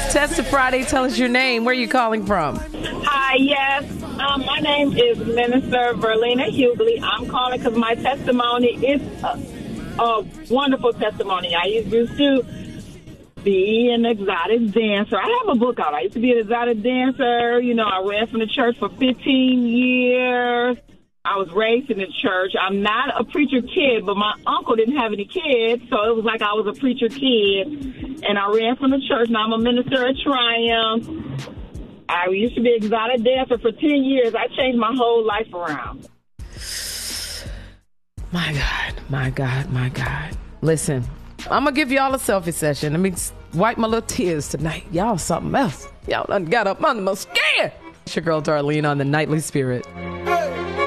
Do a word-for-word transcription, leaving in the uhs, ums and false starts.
Testa Friday. Tell us your name. Where are you calling from? Hi, yes. Um, my name is Minister Verlena Hughley. I'm calling because my testimony is a, a wonderful testimony. I used to be an exotic dancer. I have a book out. I used to be an exotic dancer. You know, I ran from the church for fifteen years. I was raised in the church. I'm not a preacher kid, but my uncle didn't have any kids, so it was like I was a preacher kid. And I ran from the church. Now I'm a minister at Triumph. I used to be an exotic dancer for ten years. I changed my whole life around. My God, my God, my God. Listen, I'm going to give y'all a selfie session. Let me wipe my little tears tonight. Y'all something else. Y'all done got up under my skin. It's your girl Darlene on the Nightly Spirit.